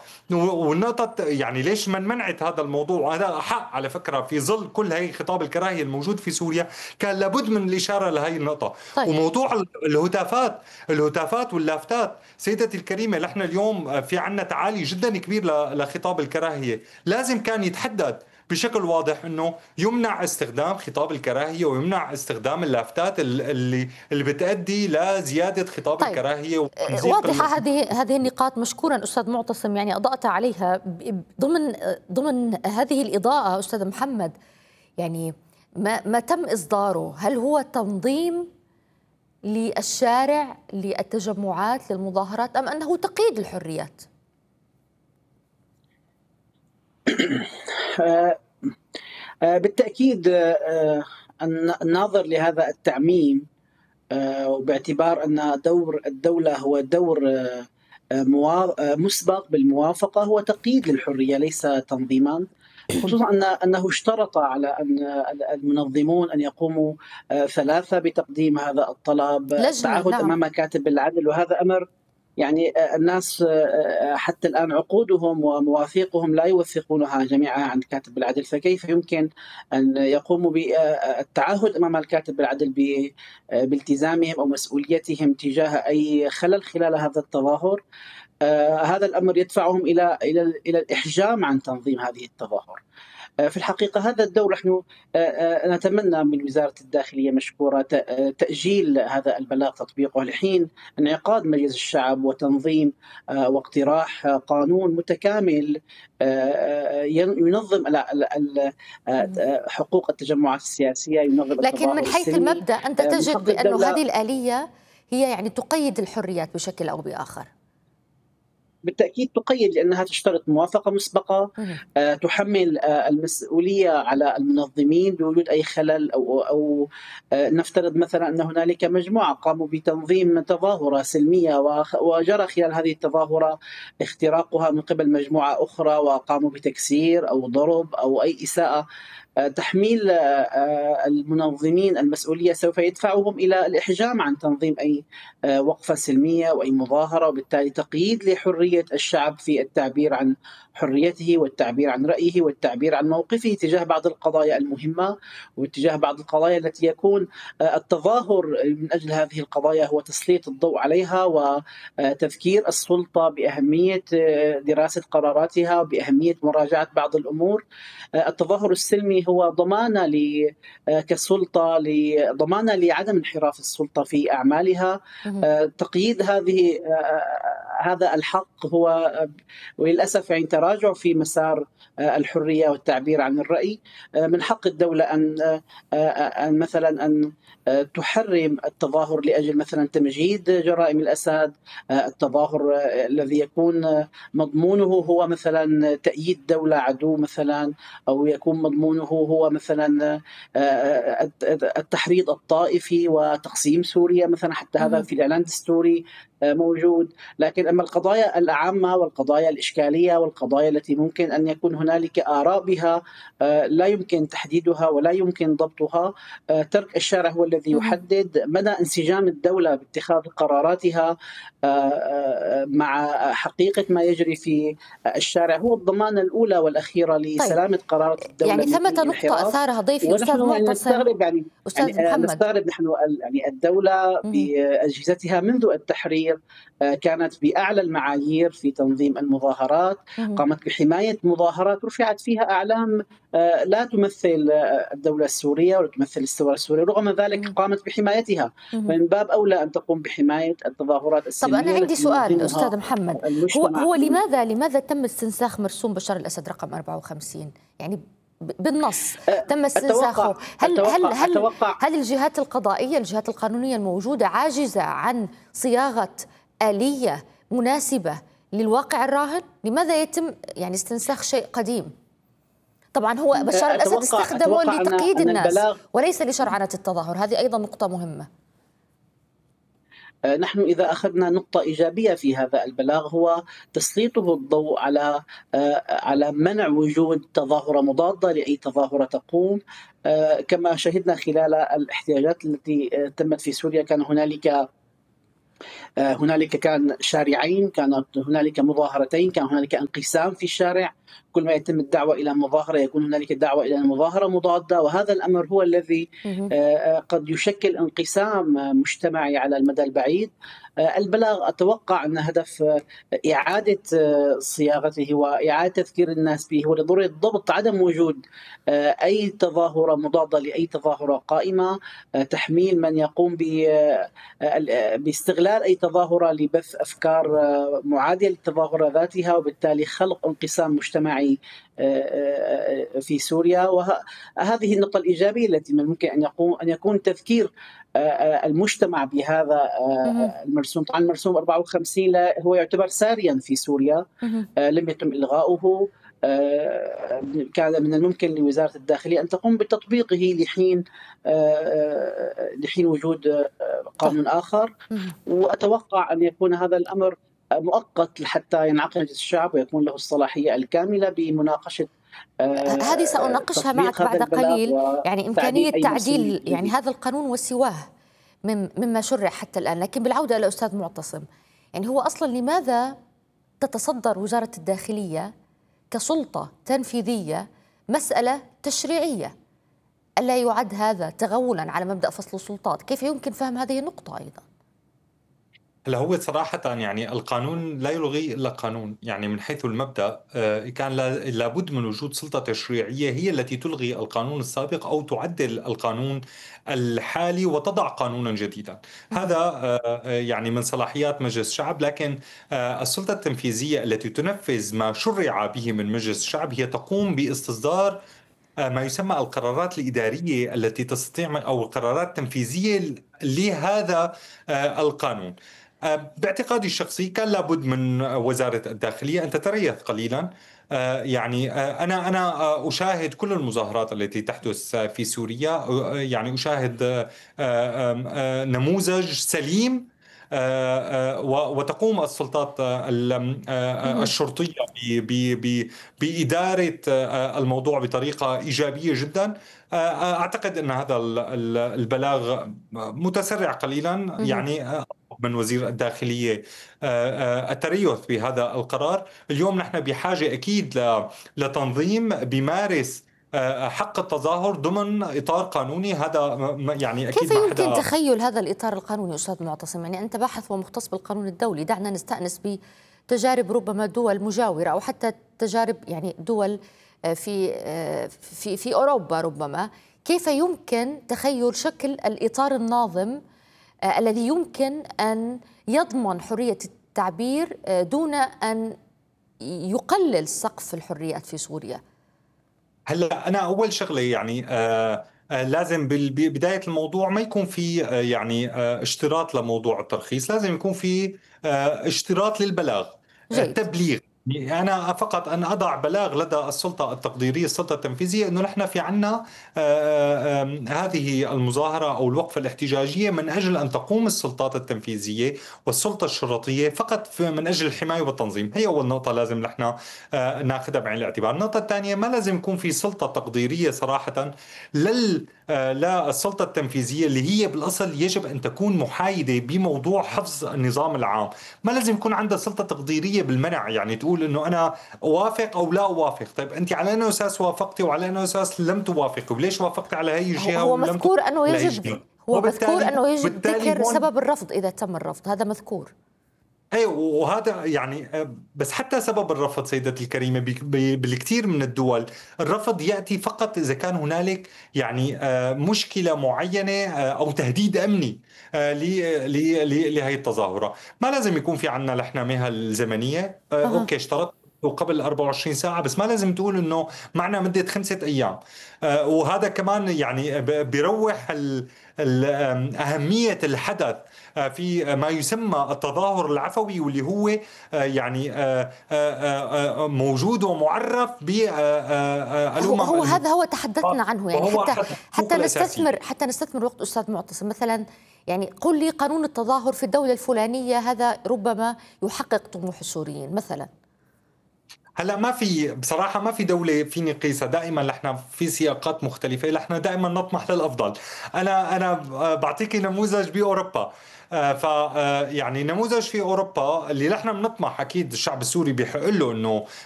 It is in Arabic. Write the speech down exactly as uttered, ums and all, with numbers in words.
والنقطة يعني ليش من منعت هذا الموضوع، وهذا حق على فكرة في ظل كل هي خطاب الكراهية الموجود في سوريا، كان لابد من الإشارة لهي النقطة. طيب. وموضوع الهتافات الهتافات واللافتات سيدتي الكريمة، نحن اليوم في عنا تعالي جدا كبير ل- لخطاب الكراهية، لازم كان يتحدد بشكل واضح انه يمنع استخدام خطاب الكراهية ويمنع استخدام اللافتات ال- اللي اللي بتؤدي لزيادة خطاب طيب، الكراهية آه، وتمزيق واضحة المسلمين. هذه هذه النقاط مشكورا أستاذ معتصم، يعني أضأت عليها ب- ضمن آه، ضمن هذه الإضاءة أستاذ محمد. يعني ما ما تم إصداره، هل هو تنظيم للشارع للتجمعات للمظاهرات أم أنه تقييد الحريات؟ آه، آه، بالتأكيد. آه، الن- الناظر لهذا التعميم، آه، وباعتبار أن دور الدولة هو دور آه، آه، موا- آه، مسبق بالموافقة، هو تقييد للحرية ليس تنظيما. خصوصا أن أنه اشترط على أن المنظمون أن يقوموا آه، ثلاثة بتقديم هذا الطلب، لجنة، التعهد نعم. أمام كاتب العدل، وهذا أمر يعني آه، الناس آه، حتى الآن عقودهم ومواثيقهم لا يوثقونها جميعها عند كاتب العدل، فكيف يمكن أن يقوموا بالتعهد أمام الكاتب العدل ب- آه، بالتزامهم أو مسؤوليتهم تجاه أي خلل خلال هذا التظاهر؟ آه، هذا الأمر يدفعهم إلى إلى إلى الإحجام عن تنظيم هذه التظاهر. آه، في الحقيقة هذا الدور نحن آه، آه، نتمنى من وزارة الداخلية مشكورة ت- آه، تأجيل هذا البلاغ تطبيقه لحين انعقاد مجلس الشعب وتنظيم آه، واقتراح آه، قانون متكامل آه، آه، ين- ينظم ال- ال- ال- آه، مم. آه، حقوق التجمعات السياسية، ينظم لكن التظاهر من حيث السلمي. المبدأ أنت آه، من تجد حق بأنه الدولة هذه الآلية هي يعني تقيد الحريات بشكل أو بآخر. بالتأكيد تقيد، لأنها تشترط موافقة مسبقة، مم. آه، تحمل آه، المسؤولية على المنظمين بوجود أي خلل أو أو آه، نفترض مثلا أن هنالك مجموعة قاموا بتنظيم تظاهرة سلمية وخ- وجرى خلال هذه التظاهرة اختراقها من قبل مجموعة أخرى وقاموا بتكسير أو ضرب أو أي إساءة. آه، تحميل آه، آه، المنظمين المسؤولية سوف يدفعهم إلى الإحجام عن تنظيم أي آه، وقفة سلمية وأي مظاهرة، وبالتالي تقييد لحرية الشعب في التعبير عن حريته والتعبير عن رأيه والتعبير عن موقفه تجاه بعض القضايا المهمة، واتجاه بعض القضايا التي يكون آه، التظاهر من أجل هذه القضايا هو تسليط الضوء عليها وتذكير السلطة بأهمية آه، دراسة قراراتها وبأهمية مراجعة بعض الأمور. آه، التظاهر السلمي هو ضمانة ل- آه، كسلطة ل- ضمانة لعدم انحراف السلطة في أعمالها. مم. آه، تقييد هذه آه، هذا الحق هو آه، وللأسف يعني تراجع في مسار آه، الحرية والتعبير عن الرأي. آه، من حق الدولة أن آه، آه، أن مثلا أن آه، تحرم التظاهر لأجل مثلا تمجيد جرائم الأسد، آه، التظاهر آه، الذي يكون آه، مضمونه هو مثلا تأييد دولة عدو مثلا، أو يكون مضمونه هو مثلا آه، آه، التحريض الطائفي وتقسيم سوريا مثلا، حتى هذا مم. في الإعلان الدستوري آه، موجود. لكن أما القضايا العامة والقضايا الإشكالية والقضايا التي ممكن أن يكون هنالك آراء بها آه، لا يمكن تحديدها ولا يمكن ضبطها، آه، ترك الشارع هو الذي مم. يحدد مدى انسجام الدولة باتخاذ قراراتها آه، آه، مع حقيقة ما يجري في الشارع، هو الضمانة الأولى والأخيرة طيب، لسلامة قرارات الدولة يعني من ثمة أي نقطة انحراف. أثارها ضيفي ونحن أستاذ يعني معتصم. نستغرب يعني أستاذ يعني آه، محمد. نستغرب نحن ال- يعني الدولة مم. بأجهزتها منذ التحرير آه، كانت بأعلى المعايير في تنظيم المظاهرات، مم. قامت بحماية مظاهرات رفعت فيها أعلام آه، لا تمثل آه، الدولة السورية ولا تمثل الثورة السورية، رغم ذلك مم. قامت بحمايتها. مم. فمن باب أولى أن تقوم بحماية التظاهرات طب أنا السلمية عندي التي سؤال ينظمها أستاذ محمد. هو المجتمع. هو لماذا لماذا تم استنساخ مرسوم بشار الأسد رقم أربعة وخمسين؟ يعني ب- بالنص آه، تم استنساخه. أتوقع هل هل أتوقع هل أتوقع هل الجهات القضائية الجهات القانونية الموجودة عاجزة عن صياغة آلية مناسبة للواقع الراهن؟ لماذا يتم يعني استنساخ شيء قديم؟ طبعا هو بشار الأسد أتوقع استخدمه أتوقع أن لتقييد أن الناس البلاغ. وليس لشرعنة التظاهر، هذه أيضا نقطة مهمة. آه، نحن إذا أخذنا نقطة إيجابية في هذا البلاغ هو تسليطه الضوء على آه، على منع وجود تظاهرة مضادة لأي تظاهرة تقوم. آه، كما شهدنا خلال الاحتجاجات التي آه، تمت في سوريا، كان هنالك هنالك كان شارعين، كانت هنالك مظاهرتين، كان هنالك انقسام في الشارع. كل ما يتم الدعوة إلى مظاهرة يكون هنالك دعوة إلى مظاهرة مضادة، وهذا الأمر هو الذي قد يشكل انقسام مجتمعي على المدى البعيد. البلاغ أتوقع أن هدف إعادة صياغته وإعادة تذكير الناس به ولضرورة ضبط عدم وجود أي تظاهرة مضادة لأي تظاهرة قائمة، تحميل من يقوم باستغلال أي تظاهرة لبث أفكار معادية للتظاهرة ذاتها، وبالتالي خلق انقسام مجتمعي في سوريا. وهذه النقطة الإيجابية التي من الممكن أن يقوم أن يكون تذكير المجتمع بهذا المرسوم. طبعا المرسوم أربعة وخمسين هو يعتبر ساريا في سوريا، لم يتم إلغاؤه. كان من الممكن لوزارة الداخلية أن تقوم بتطبيقه لحين لحين وجود قانون آخر، وأتوقع أن يكون هذا الأمر مؤقت حتى ينعقد مجلس الشعب ويكون له الصلاحية الكاملة بمناقشة. هذه سأناقشها معك بعد قليل، يعني إمكانية تعديل يعني هذا القانون وسواه مما شرع حتى الآن. لكن بالعودة إلى أستاذ معتصم، يعني هو أصلا لماذا تتصدر وزارة الداخلية كسلطة تنفيذية مسألة تشريعية؟ ألا يعد هذا تغولا على مبدأ فصل السلطات؟ كيف يمكن فهم هذه النقطة أيضا؟ هلا هو صراحة يعني القانون لا يلغي إلا قانون، يعني من حيث المبدأ كان لابد من وجود سلطة تشريعية هي التي تلغي القانون السابق أو تعدل القانون الحالي وتضع قانونا جديدا. هذا يعني من صلاحيات مجلس الشعب، لكن السلطة التنفيذية التي تنفذ ما شرع به من مجلس الشعب هي تقوم باستصدار ما يسمى القرارات الإدارية التي تستطيع أو القرارات التنفيذية لهذا القانون. باعتقادي الشخصي كان لابد من وزارة الداخلية أن تتريث قليلا. يعني أنا أنا أشاهد كل المظاهرات التي تحدث في سوريا، يعني أشاهد نموذج سليم، وتقوم السلطات الشرطية بإدارة الموضوع بطريقة إيجابية جدا. أعتقد أن هذا البلاغ متسرع قليلا، يعني من وزير الداخلية التريث بهذا القرار. اليوم نحن بحاجة أكيد لتنظيم بيمارس حق التظاهر ضمن إطار قانوني. هذا يعني أكيد. كيف يمكن تخيل هذا الإطار القانوني أستاذ معتصم؟ يعني أنت باحث ومختص بالقانون الدولي، دعنا نستأنس بتجارب ربما دول مجاورة أو حتى تجارب يعني دول في في في أوروبا ربما. كيف يمكن تخيل شكل الإطار الناظم الذي يمكن أن يضمن حرية التعبير دون أن يقلل سقف الحريات في سوريا؟ هلا أنا أول شغلة يعني آه آه لازم ببداية الموضوع ما يكون في آه يعني آه اشتراط لموضوع الترخيص، لازم يكون في آه اشتراط للبلاغ، التبليغ. أنا فقط أن أضع بلاغ لدى السلطة التقديرية السلطة التنفيذية أنه نحن في عنا هذه المظاهرة أو الوقفة الاحتجاجية من أجل أن تقوم السلطات التنفيذية والسلطة الشرطية فقط من أجل الحماية والتنظيم. هي أول نقطة لازم نحن ناخذها بعين الاعتبار. النقطة الثانية، ما لازم يكون في سلطة تقديرية صراحة لل لا السلطة التنفيذية اللي هي بالأصل يجب أن تكون محايدة بموضوع حفظ النظام العام. ما لازم يكون عندها سلطة تقديرية بالمنع، يعني تقول إنه أنا أوافق أو لا أوافق. طيب أنت على أي أساس وافقتي وعلى أي أساس لم توافقي، وليش وافقت على هي الجهة؟ هو مذكور أنه يجب هو مذكور أنه يجب ذكر سبب الرفض إذا تم الرفض، هذا مذكور. اي وهذا يعني بس حتى سبب الرفض سيدتي الكريمه بالكثير من الدول الرفض ياتي فقط اذا كان هنالك يعني مشكله معينه او تهديد امني لهي التظاهره. ما لازم يكون في عنا لحنا مهل زمنيه. أه. اوكي اشترطت وقبل أربعة وعشرين ساعة، بس ما لازم تقول إنه معنا مدة خمسة أيام. أه وهذا كمان يعني بيروح أهمية الحدث في ما يسمى التظاهر العفوي، واللي هو يعني موجود ومعرف بالأمم. هو هذا هو تحدثنا عنه، يعني حتى حتى نستثمر حتى نستثمر وقت أستاذ معتصم. مثلا يعني قل لي قانون التظاهر في الدولة الفلانية هذا ربما يحقق طموح السوريين مثلا. هلا ما في بصراحة، ما في دولة فيني قيسها، دائما نحن في سياقات مختلفة، نحن دائما نطمح للأفضل. أنا أنا بعطيك نموذج بأوروبا. آه، ف آه، يعني نموذج في اوروبا اللي نحن بنطمح، اكيد الشعب السوري بيحق له انه